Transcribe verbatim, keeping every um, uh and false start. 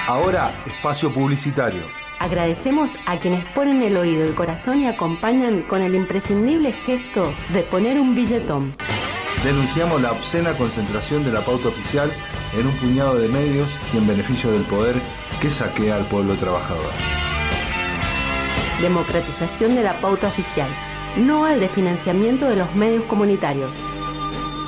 Ahora, espacio publicitario. Agradecemos a quienes ponen el oído, el corazón y acompañan con el imprescindible gesto de poner un billetón. Denunciamos la obscena concentración de la pauta oficial en un puñado de medios y en beneficio del poder que saquea al pueblo trabajador. Democratización de la pauta oficial, no al desfinanciamiento de los medios comunitarios.